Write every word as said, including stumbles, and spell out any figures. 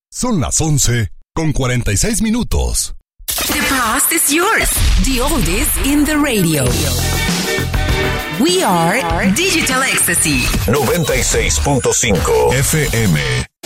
Son las once con cuarenta y seis minutos. The past is yours. The oldies in the radio. We are Digital Ecstasy. noventa y seis punto cinco F M.